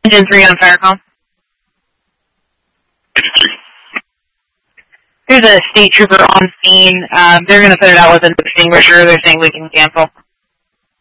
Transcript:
Engine 3 on Firecom. There's a state trooper on scene. They're going to put it out with an extinguisher. They're saying we can cancel.